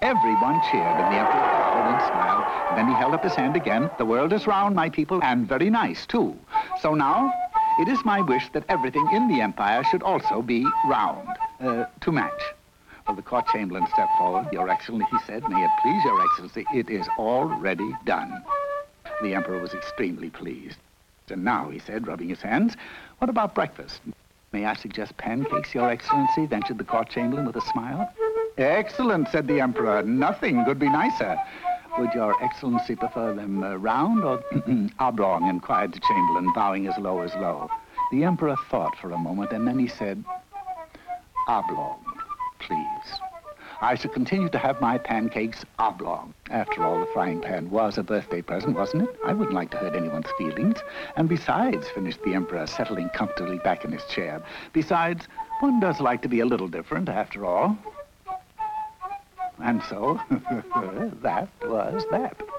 Everyone cheered, and the emperor bowed and smiled. And then he held up his hand again. The world is round, my people, and very nice, too. So now, it is my wish that everything in the empire should also be round, to match. Well, the court chamberlain stepped forward. Your Excellency, he said, may it please your Excellency, it is already done. The emperor was extremely pleased. And now, he said, rubbing his hands, what about breakfast? May I suggest pancakes, your Excellency? Ventured the court chamberlain with a smile. Excellent, said the emperor. Nothing could be nicer. Would your Excellency prefer them round or oblong? Inquired the chamberlain, bowing as low as low. The emperor thought for a moment, and then he said, oblong, please. I shall continue to have my pancakes oblong. After all, the frying pan was a birthday present, wasn't it? I wouldn't like to hurt anyone's feelings. And besides, finished the emperor, settling comfortably back in his chair, besides, one does like to be a little different, after all. And so, that was that.